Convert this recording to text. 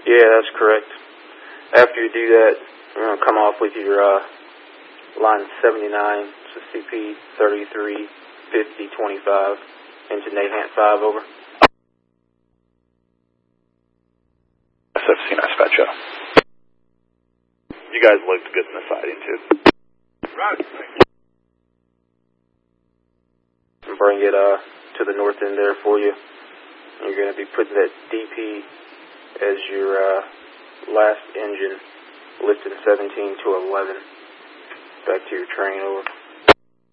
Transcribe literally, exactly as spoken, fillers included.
Yeah, that's correct. After you do that, you're going to come off with your uh, line seventy-nine, so C P thirty-three fifty twenty-five, into Nahant five, over. S F C, nice fat show. You guys looked good in the siding, too. Right. Bring it uh, to the north end there for you. You're going to be putting that D P as your uh, last engine, lifting seventeen to eleven. Back to your train, over.